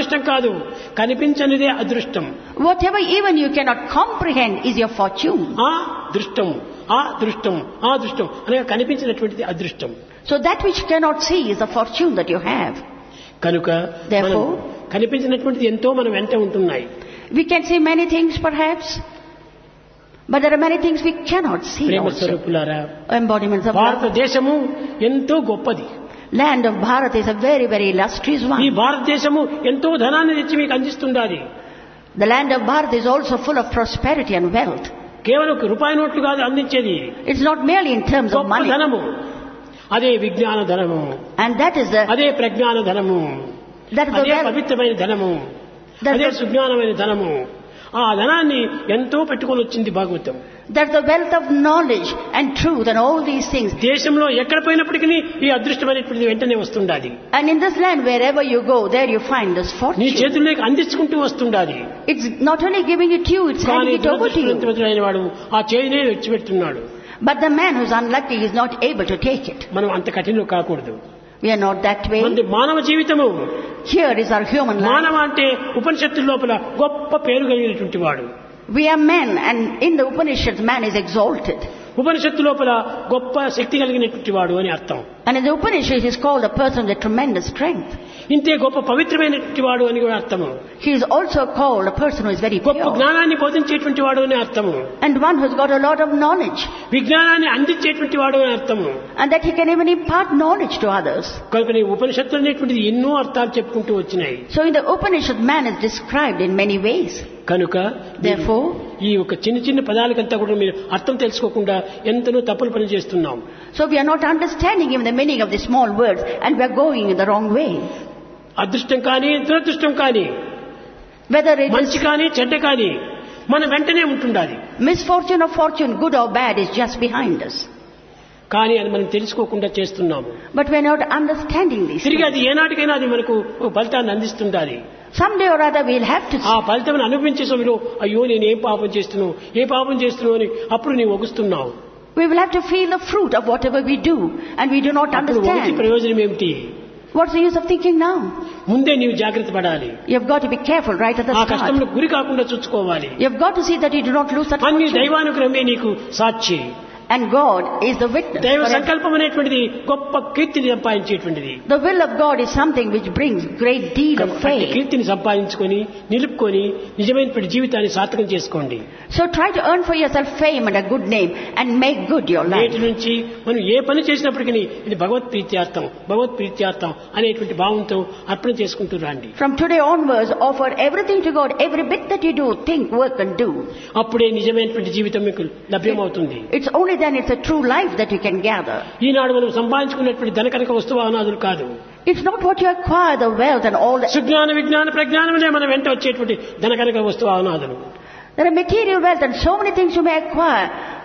అదృష్టం కాదు, కనిపించనిదే అదృష్టం. Whatever even you cannot comprehend is your fortune. ఆ దృష్టం, ఆ దృష్టం, ఆ దృష్టం అనగా కనిపించినటువంటిది అదృష్టం. So that which cannot see is the fortune that you have. కనుక Therefore, కనిపించినటువంటిది ఎంతో మన వెంట ఉంటున్నాయి. we can see many things perhaps, but there are many things we cannot see Prema also. స్వరూపులారా, Embodiments of love. భారతదేశము ఎంతో గొప్పది. Land of Bharat is a very, very illustrious ఈ one. భారతదేశము ఎంతో ధనాన్ని తెచ్చి మీకు అందిస్తుండాలి. The land of Bharat is also full of prosperity and wealth. కేవలం రూపాయి నోట్లు కాదు అందించేది, It's not merely in terms of గొప్ప money. ధనము. అదే విజ్ఞాన ధనము, And that is the అదే ప్రజ్ఞాన ధనము, అదే wealth. పవిత్రమైన ధనము, That's అదే the- సుజ్ఞానమైన ధనము. ఆ ధనాన్ని ఎంతో పెట్టుకొని వచ్చింది Bhagavatam. That's the wealth of knowledge and truth and all these things. దేశంలో ఎక్కడ పోయినప్పటికీ ఈ అదృష్టమైనటువంటిది వెంటనే వస్తుండాలి. And in this land, wherever you go, there you find this నీ fortune. చేతుల్లోకి అందించుకుంటూ వస్తుండాలి. It's not only giving it to you, it's కానీ handing it over to you. దురదృష్టవంతుడైన వాడు ఆ చేతినే విడిచిపెడుతున్నాడు. But the man who's unlucky is not able to take it. మనం అంత కఠినం కాకూడదు. We are not that way. మన మానవ జీవితము, Here is our human life. మానవ అంటే ఉపనిషత్తు లోపల గొప్ప పేరు కలిగినటువంటి వాడు. We are men, and in the Upanishads, man is exalted. ఉపనిషత్తు లోపల గొప్ప శక్తి కలిగినటువంటి వాడు అని అర్థం. And in the Upanishads, he is called a person with tremendous strength. ఇంతే గొప్ప పవిత్రమైనటువంటి వాడు అని కూడా అర్థము. He is also called a person who is very గొప్ప pure. జ్ఞానాన్ని బోధించేటువంటి వాడు అని అర్థము. And one who's got a lot of knowledge. విజ్ఞానాన్ని అందించేటువంటి వాడు అని అర్థము. And that he can even impart knowledge to others. కనుక ఈ ఉపనిషత్తులు అనేటువంటిది ఎన్నో అర్థాలు చెప్పుకుంటూ వచ్చినాయి. So in the Upanishad, man is described in many ways. కనుక Therefore, ఈ ఒక చిన్న చిన్న పదాలకంతా కూడా మీరు అర్థం తెలుసుకోకుండా ఎంతనో తప్పులు పని చేస్తున్నాం. so we are not understanding even the meaning of the small words, and we are going in the wrong way. అదృష్టం కానీ దురదృష్టం కానీ, Whether it మంచి is కానీ చెడ్డ కానీ మన వెంటనే ఉంటుండాలి. misfortune or fortune, good or bad, is just behind us. కానీ అది మనం తెలుసుకోకుండా చేస్తున్నాము. But we are not understanding these తిరిగి things. అది ఏనాటికైనా అది మనకు ఒక ఫలితాన్ని అందిస్తుండాలి. Someday or other we'll have to ఆ ఫలితం అనుభవించే సమయంలో అయ్యో నేను ఏం పాపం చేస్తున్నావు, ఏ పాపం చేస్తున్నావు అని అప్పుడు నీవు ఒగుస్తున్నావు. we will have to feel the fruit of whatever we do, and we do not అప్పుడు ఒగిచి understand. ప్రయోజనం ఏమిటి? What's the use of thinking now? ముందే నీవు జాగ్రత్త పడాలి. You have got to be careful right at the ఆ start. కష్టంలో గురి కాకుండా చూసుకోవాలి. You have got to see that you do not lose that అన్ని fortune. దైవానుగ్రహమే నీకు సాక్షి. And God is the witness. దైవ for everything. సంకల్పం అనేటువంటిది గొప్ప కీర్తిని సంపాదించేటువంటిది. The will of God is something which brings great deal of అట్టి faith. కీర్తిని సంపాదించుకొని నిలుపుకొని నిజమైనటువంటి జీవితాన్ని సార్థకం చేసుకోండి. So try to earn for yourself fame and a good name and make good your నేటి life. నుంచి మనం ఏ పని చేసినప్పటికీ ఇది భగవత్ ప్రీత్యార్థం, భగవత్ ప్రీత్యార్థం అనేటువంటి భావంతో అర్పణ చేసుకుంటూ రండి. From today onwards, offer everything to God. Every bit that you do, think, work and do. అప్పుడే నిజమైనటువంటి జీవితం మీకు లభ్యమవుతుంది. It's only then it's a true life that you can gather. ఈనాడు మనం సంపాదించుకున్నటువంటి ధనకనక వస్తువాహనాదులు కాదు, It's not what you acquire, the wealth and all that. Sujnana విజ్ఞాన ప్రజ్ఞానములే మన వెంట వచ్చేటువంటి ధనకనక వస్తువాహనాదులు. There are material wealth and so many things you may acquire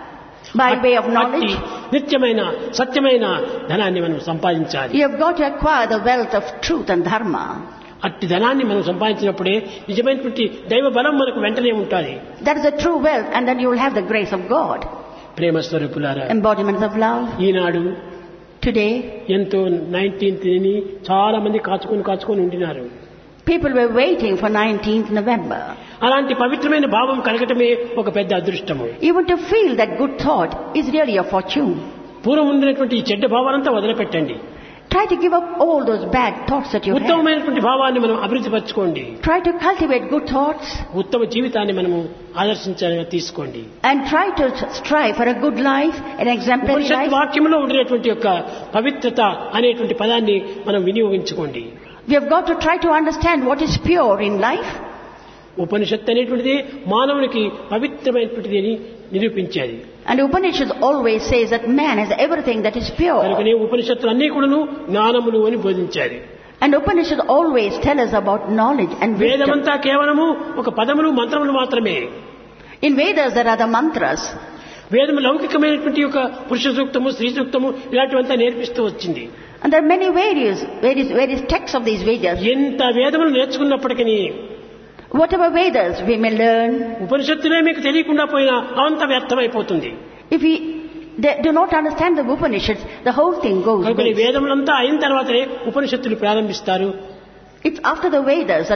by way of అట్టి knowledge. నిత్యమైన సత్యమైన ధనాన్ని మనం సంపాదించాలి. You have got to acquire the wealth of truth and dharma. అట్టి ధనాన్ని మనం సంపాదించినప్పుడే నిజమైనటువంటి దైవ బలం మనకు వెంటనే ఉంటుంది. That is a true wealth, and then you will have the grace of God. ప్రేమ స్వరూపులారా, Embodiments of love. Eenadu Today, ఎంతో 19th ని చాలా మంది కాచుకొని ఉండినారు. people were waiting for 19th November. అలాంటి పవిత్రమైన భావం కలగటమే ఒక పెద్ద అదృష్టము. Even to feel that good thought is really a fortune. పూర్వం ఉండినటువంటి ఈ చెడ్డ భావాలంతా వదిలిపెట్టండి. Try to give up all those bad thoughts that you have. ఉత్తమమైనటువంటి భావాన్ని మనం అభివృద్ధి పరచుకోండి. Try to cultivate good thoughts ఉత్తమ జీవితాన్ని మనము ఆదర్శించాలని తీసుకోండి. and try to strive for a good life, an exemplary Upanishad life. వాక్యంలో ఉండినటువంటి యొక్క పవిత్రత అనేటువంటి పదాన్ని మనం వినియోగించుకోండి. We have got to try to understand what is pure in life. ఉపనిషత్తు అనేటువంటిది మానవునికి పవిత్రమైనటువంటిది అని నిరూపించేది. And Upanishad always says that man has everything that is pure. కనుకనే ఉపనిషత్తులు అన్నీ కూడాను జ్ఞానములు అని బోధించారు. And Upanishad always tell us about knowledge and wisdom. వేదమంతా కేవలము ఒక పదములు మంత్రములు మాత్రమే. In Vedas there are the mantras. వేదము లౌకికమైనటువంటి ఒక పురుష సూక్తము, స్త్రీ సూక్తము ఇలాంటివంతా నేర్పిస్తూ వచ్చింది. And there are many various texts of these Vedas. ఎంత వేదములు నేర్చుకున్నప్పటికీ Whatever Vedas we may learn, ఉపనిషత్తులే మీకు తెలియకుండా పోయినా అంత వ్యర్థమైపోతుంది. if we do not understand the Upanishads, the whole thing goes కనుక waste. వేదములంతా అయిన తర్వాతనే ఉపనిషత్తులు ప్రారంభిస్తారు. It's after the Vedas